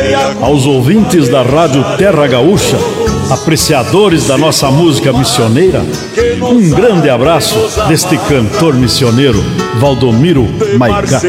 Aos ouvintes da Rádio Terra Gaúcha, apreciadores da nossa música missioneira, um grande abraço deste cantor missioneiro, Valdomiro Maigá.